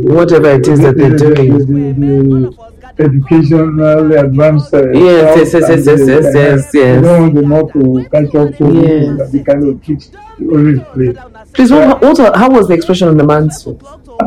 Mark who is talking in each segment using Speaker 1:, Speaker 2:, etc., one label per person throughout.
Speaker 1: whatever it is that they're doing.
Speaker 2: The educational advanced.
Speaker 1: Yes.
Speaker 2: You don't want them all to catch up to the kind of tricks you always play.
Speaker 1: Please, how was the expression on the man's face?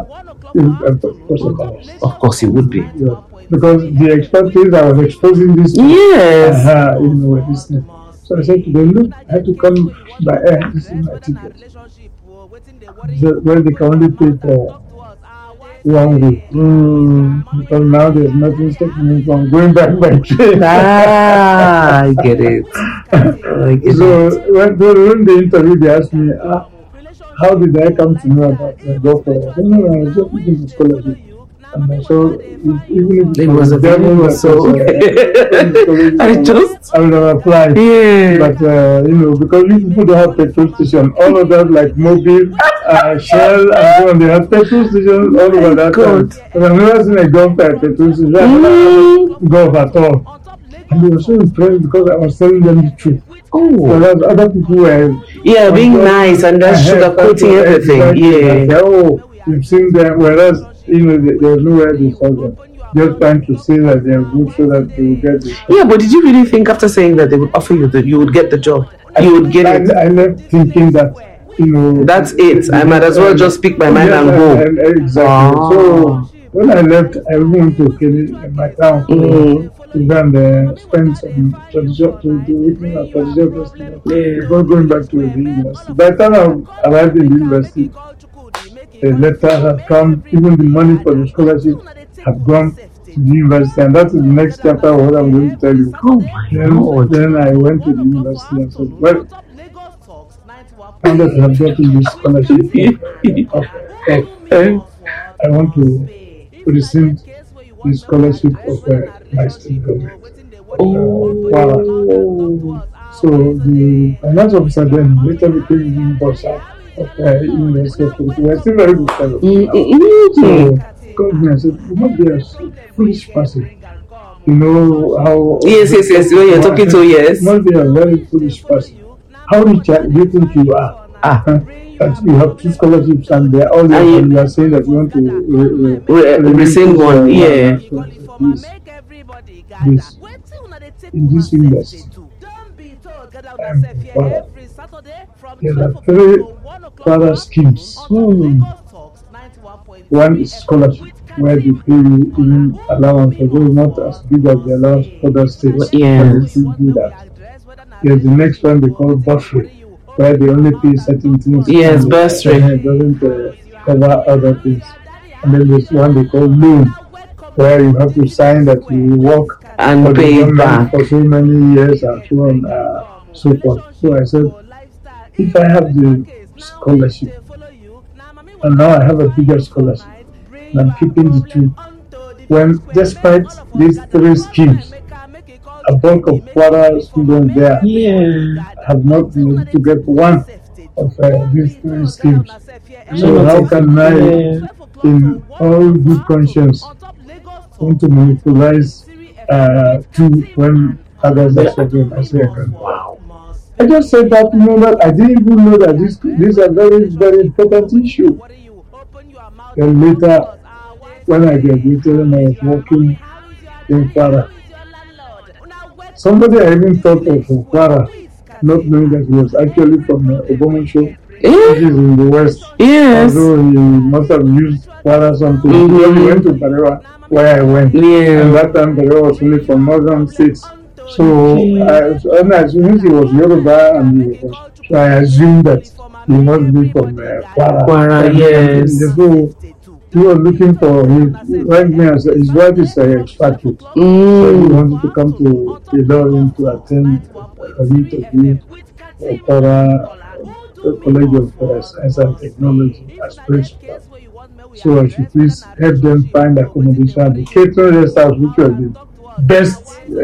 Speaker 1: Of course, it would be.
Speaker 2: Yeah. Because the expert is I was exposing this.
Speaker 1: Yes.
Speaker 2: This thing. So I said to them, look, I have to come by air. This is my ticket. Well, they can only pay for 1 week. Because now there's nothing stopping me from going back by train.
Speaker 1: I get it.
Speaker 2: So when during the interview, they asked me, how did I come to know about golf? I said, no, I was just looking for scholarship. And so even if
Speaker 1: it was a devil or so, I would have applied.
Speaker 2: Yeah. But because you people don't have petrol station, all of that like Mobile, Shell, and so on, they have petrol stations all over that. But I've never seen a golf at petrol station. Golf at all. And they were so impressed because I was telling them the truth. Whereas other people were
Speaker 1: being nice and just sugarcoating everything.
Speaker 2: You've seen them, whereas there's nowhere they saw them. Just trying to say that they are good so that they will get the job.
Speaker 1: Yeah, but did you really think after saying that they would offer you that you would get the job? You would get it.
Speaker 2: I left thinking that
Speaker 1: that's it. I might as well just speak my mind and go.
Speaker 2: Exactly. So when I left, I went to Kenny in my town to go and spend some traditional festival before going back to the university. By the time I arrived in the university, the letter had come, even the money for the scholarship had gone to the university, and that's the next chapter of what I'm going to tell you. Then I went to the university and said, well, now that I have gotten this scholarship, I want to rescind the scholarship of my state government. So the finance officer then later became the boss of University of Philippines. We're still very good fellows. So God said, you must be a foolish person. You know how...
Speaker 1: Yes, when you're talking to, yes.
Speaker 2: You must be a very foolish person. How rich do you think you are? That you have 2 scholarships and they're all you are saying that you want to
Speaker 1: rescind one.
Speaker 2: This in this university. There are 3 further schemes. One is scholarship, where they pay you even allowance, although not as big as the allowance for other states.
Speaker 1: Yes.
Speaker 2: Do that. There's the next one they call bursary, where they only pay certain things.
Speaker 1: Yes, bursary.
Speaker 2: It doesn't cover other things. And then there's one they call loan, where you have to sign that you work
Speaker 1: and pay it back
Speaker 2: for so many years and so on, so forth. So I said, if I have the scholarship, and now I have a bigger scholarship, and I'm keeping the 2, when despite these 3 schemes, a bulk of Kwara students there have not been able to get one of these 3 schemes. So how can I, in all good conscience, want to monopolize 2 when others are suffering? I say, wow. I just said that, that I didn't even know that this is a very, very important issue. Then later, when I graduated and I was working in Kwara, somebody I even thought of from Kwara, not knowing that he was actually from Obomusho, which is in the west.
Speaker 1: Yes.
Speaker 2: Although he must have used Kwara something. He went to Barewa, where I went. And that time Barewa was only from northern states. So I assumed he was Yoruba, and so I assumed that he must be from Kwara.
Speaker 1: Yes.
Speaker 2: So he was looking for his wife is an expatriate. So he wanted to come to Ilorin to attend an interview at College of Science and Technology as principal. So I should please help them find accommodation at the Catering Rest House, which was the best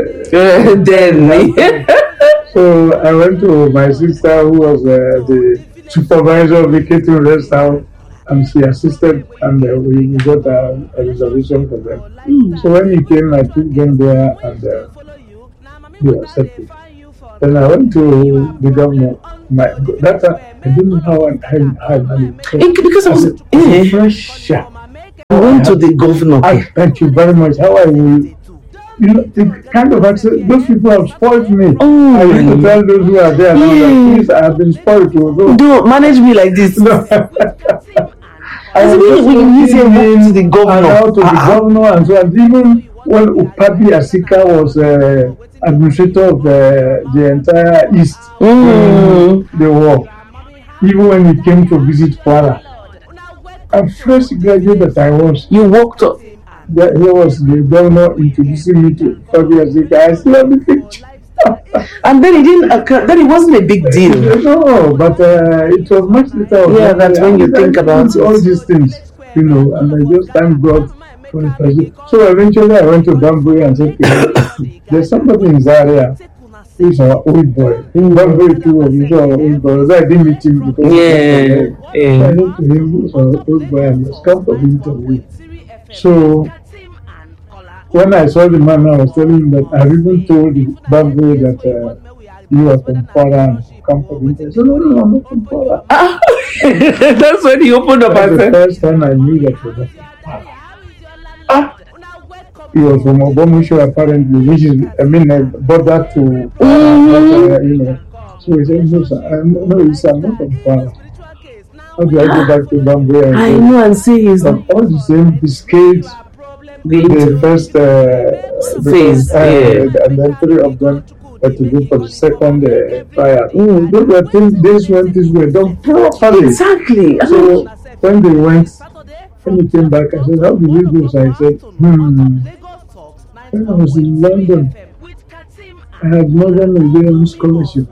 Speaker 1: then.
Speaker 2: So I went to my sister, who was the supervisor of the Catering Rest House, and she assisted, and we got a reservation for them. So when he came, I took them there, and they accepted. Then I went to the governor. That time, I didn't know how I managed.
Speaker 1: Because I was
Speaker 2: fresh.
Speaker 1: When
Speaker 3: On to the governor.
Speaker 2: Thank you very much. How I will, the kind of access, those people have spoiled me.
Speaker 3: Oh.
Speaker 2: I used to tell those who are there, please, I have been spoiled.
Speaker 3: Don't manage me like this.
Speaker 2: No.
Speaker 3: I said, when you say to the governor,
Speaker 2: and to the governor, and so on. Even when Upabi Asika was administrator of the entire East, the war, even when he came to visit Kwara, a fresh graduate that I was,
Speaker 3: you walked up.
Speaker 2: He was the governor introducing me to Upabi Asika. I still have the picture.
Speaker 3: And then it didn't occur, then it wasn't a big deal.
Speaker 2: No, but it was much later.
Speaker 3: Yeah, that's when you think about
Speaker 2: all these things, and I just thank God for it. So eventually I went to Bamburi and said, there's somebody in Zaria who's our old boy. Bamburi too was our old boy. So I didn't meet him because I went to him, who's our old boy, and was come for the interview. So when I saw the man, I was telling him that I've even told Bamburi that you are from Kwara and come for the interview. So no, I'm not from Kwara.
Speaker 3: That's when he opened up and
Speaker 2: said. The first time I knew that he was from Kwara. He was from Obomusho apparently, which is, border to Kwara, So he said, no, sir, I'm not from Kwara. How do I go back to Bamburi?
Speaker 3: I know and see his
Speaker 2: all the same biscuits. The first phase, and then 3 of them had to go for the second trial. Those were days when things were done properly.
Speaker 3: Exactly.
Speaker 2: So when they went, when he came back, I said, how did you do? So I said, when I was in London, I had Northern Nigerian scholarship.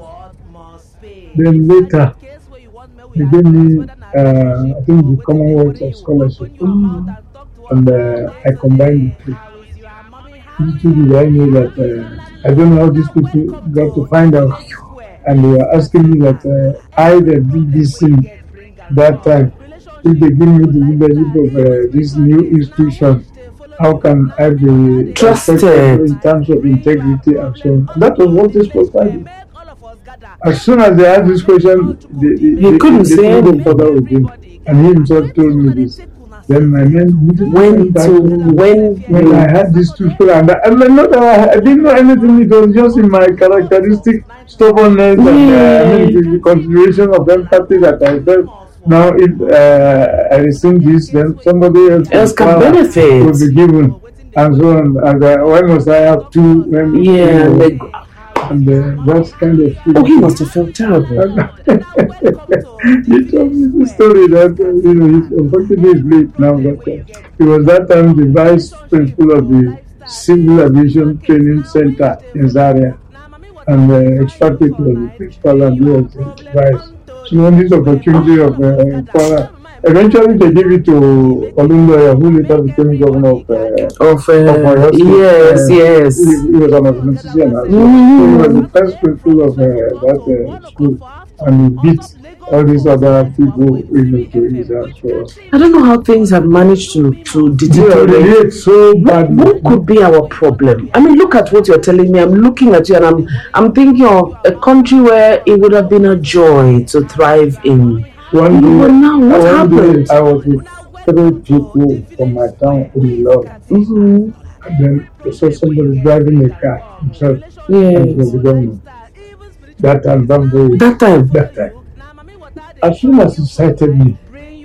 Speaker 2: Then later, they gave me, I think, the Commonwealth scholarship. And I combined the two. Little did I know that I don't know how these people got to find out. And they were asking me that I that did this thing that time. If they give me the leadership of this new institution, how can I be
Speaker 3: trusted
Speaker 2: in terms of integrity and so on? That was what they spoke about. As soon as they asked this question,
Speaker 3: they couldn't say anything
Speaker 2: further with him. And he himself told me this. Then my men when I had these two people, and I didn't know anything. It was just in my characteristic stubbornness and the consideration of empathy that I felt. Now, if I receive this, then somebody else
Speaker 3: can benefit.
Speaker 2: Will be given, and so on. And when must I have two? And that's kind of.
Speaker 3: Oh, he must have felt terrible.
Speaker 2: He told me the story that unfortunately is late now, but it was that time the vice principal of the Civil Aviation Training Center in Zaria, and the expatriate was the principal and he was the vice. So when this opportunity of eventually they gave it to Olunloyo, who later became governor of
Speaker 3: yes.
Speaker 2: He was an mathematician. So he was the first principal of that school, and he beat all these other people to his house.
Speaker 3: I don't know how things have managed to deteriorate
Speaker 2: so bad.
Speaker 3: What could be our problem? I mean, look at what you're telling me. I'm looking at you and I'm thinking of a country where it would have been a joy to thrive in.
Speaker 2: One day,
Speaker 3: but now what happened?
Speaker 2: I was with 3 people from my town in love. And then I saw somebody driving a car himself. And was the governor. That time. As soon as he sighted me,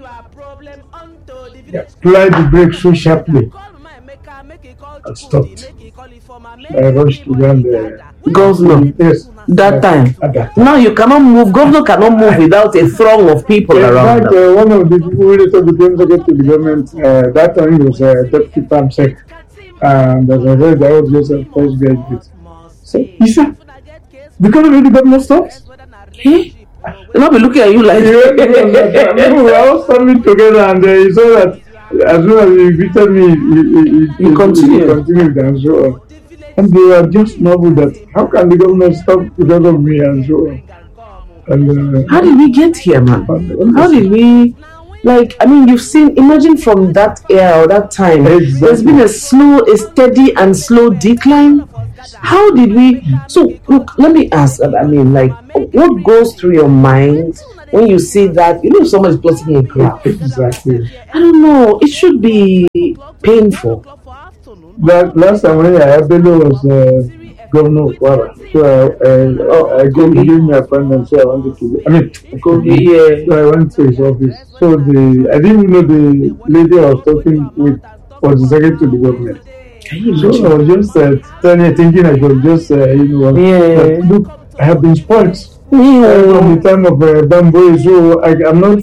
Speaker 2: he applied the brake so sharply and stopped. I rushed to run the
Speaker 3: governor.
Speaker 2: Yes.
Speaker 3: That time. Now you cannot move. Governor cannot move without a throng of people around.
Speaker 2: In fact, one of the people who later became secretary to the government, that time he was deputy farm sec. And as I said, I was just a first graduate. So he said, because of the governor stopped?
Speaker 3: They'll not be looking at you like
Speaker 2: we were all standing together, and he saw that as soon as he greeted me, he continued and so on. And they were just marveled that how can the government stop because of me and so on. And,
Speaker 3: how did we get here, man? How did we, you've seen, imagine from that era or that time, there's been a steady and slow decline. How did we, so look, let me ask, what goes through your mind when you see that, someone is plotting a graph.
Speaker 2: Exactly.
Speaker 3: I don't know. It should be painful.
Speaker 2: That last time when Abelo was governor of Kwara, so I gave me an appointment, so I wanted to. I mean, so I went to his office. So I didn't even know the lady I was talking with was the secretary to the government. So I was just thinking I could just look, I have been spoiled from the time of Bamboy, so I'm not